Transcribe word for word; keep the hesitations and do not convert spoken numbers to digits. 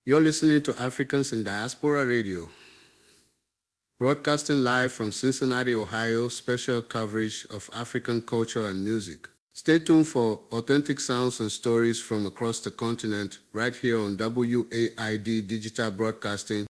You're listening to Africans in Diaspora Radio, broadcasting live from Cincinnati, Ohio, special coverage of African culture and music. Stay tuned for authentic sounds and stories from across the continent right here on W A I D Digital Broadcasting